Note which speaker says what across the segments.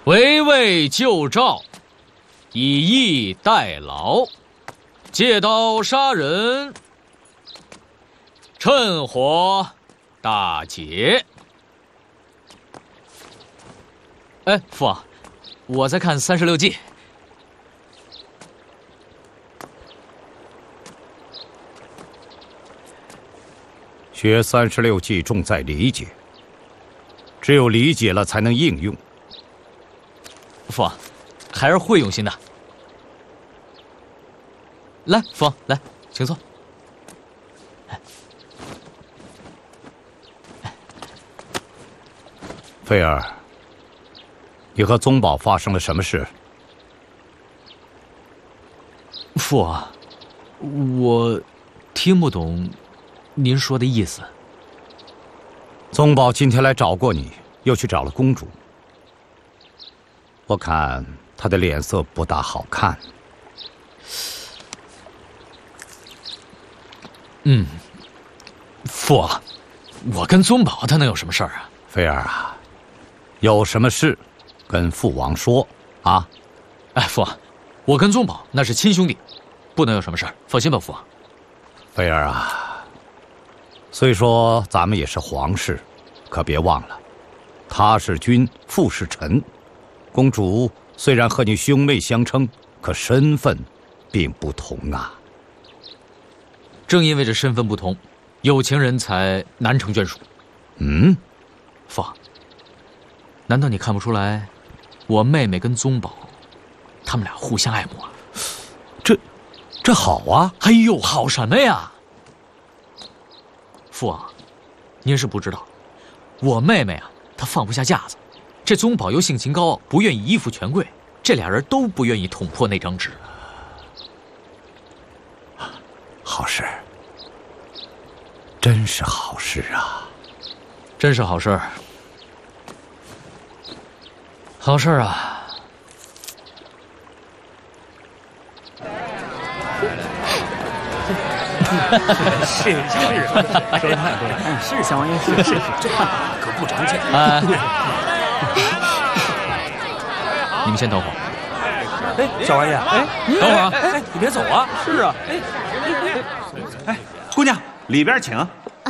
Speaker 1: 围魏救赵，以逸待劳，借刀杀人，趁火打劫。哎，父王，我在看36计。
Speaker 2: 学36计重在理解，只有理解了才能应用。
Speaker 1: 父王，孩儿会用心的。来，父王，来，请坐。
Speaker 2: 菲儿，你和宗保发生了什么事？
Speaker 1: 父王，我听不懂您说的意思。
Speaker 2: 宗保今天来找过你，又去找了公主。我看他的脸色不大好看。
Speaker 1: 父王，我跟宗保他能有什么事儿啊？
Speaker 2: 菲儿啊，有什么事跟父王说啊？
Speaker 1: 哎，父王，我跟宗保那是亲兄弟，不能有什么事儿，放心吧，父王。
Speaker 2: 菲儿啊，虽说咱们也是皇室，可别忘了，他是君，父是臣。公主虽然和你兄妹相称，可身份并不同啊。
Speaker 1: 正因为这身份不同，有情人才难成眷属。父王，难道你看不出来，我妹妹跟宗保，他们俩互相爱慕啊？
Speaker 2: 这好啊！
Speaker 1: 哎呦，好什么呀？父王，您是不知道，我妹妹啊，她放不下架子。这宗保又性情高傲，不愿意依附权贵，这俩人都不愿意捅破那张纸。
Speaker 2: 好事，真是好事啊！
Speaker 1: 真是好事儿，好事儿啊！
Speaker 3: 是，说的太对了，是小王爷，是，这可不常见。
Speaker 1: 你们先等会儿。
Speaker 3: 哎，小王爷，
Speaker 1: 等会儿啊！
Speaker 3: 哎，你别走啊！是啊，
Speaker 4: 哎，姑娘里边请。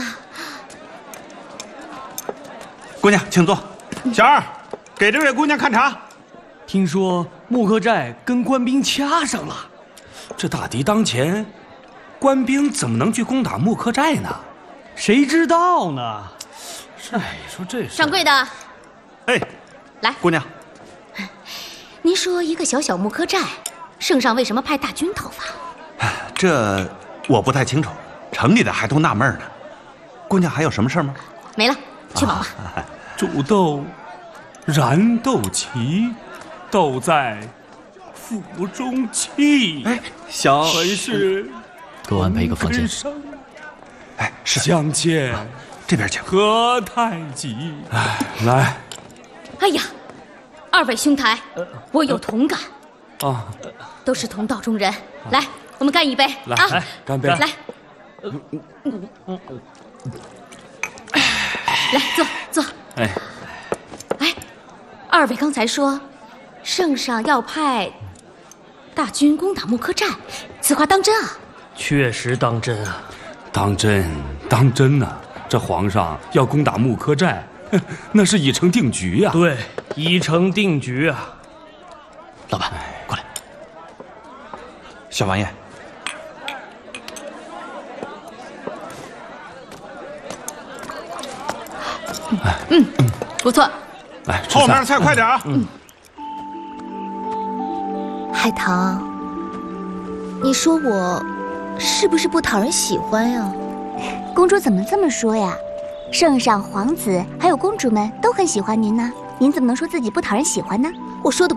Speaker 4: 姑娘请坐。小二，给这位姑娘看茶。
Speaker 3: 听说木克寨跟官兵掐上了，这大敌当前，官兵怎么能去攻打木克寨呢？谁知道呢？哎，说这事。
Speaker 5: 掌柜的，
Speaker 4: 哎，
Speaker 5: 来，
Speaker 4: 姑娘，
Speaker 5: 您说一个小小木克寨，圣上为什么派大军讨伐？
Speaker 4: 这我不太清楚，城里的还都纳闷呢。姑娘还有什么事吗？
Speaker 5: 没了，去忙吧。
Speaker 3: 煮豆，燃豆萁，豆在釜中泣。
Speaker 4: 哎，小
Speaker 3: 本是
Speaker 1: 给我安排一个房间。
Speaker 4: 哎，是
Speaker 3: 相见
Speaker 4: 这边请。
Speaker 3: 何太急？哎，来。
Speaker 5: 哎呀，二位兄台，我有同感
Speaker 3: 啊，
Speaker 5: 都是同道中人。来，我们干一杯啊！
Speaker 3: 来，干杯！
Speaker 5: 来，来坐。
Speaker 3: 哎，
Speaker 5: 二位刚才说，圣上要派大军攻打木克寨，此话当真啊？
Speaker 6: 确实当真啊！
Speaker 3: 当真呐！这皇上要攻打木克寨，那是已成定局呀。
Speaker 6: 对，已成定局啊！
Speaker 1: 老板，过来。
Speaker 4: 小王爷，
Speaker 5: 不错。
Speaker 3: 来，
Speaker 4: 后面菜快点啊！
Speaker 7: 海棠，你说我是不是不讨人喜欢呀？公主怎么这么说呀？圣上、皇子还有公主们都很喜欢您呢，您怎么能说自己不讨人喜欢呢？我说的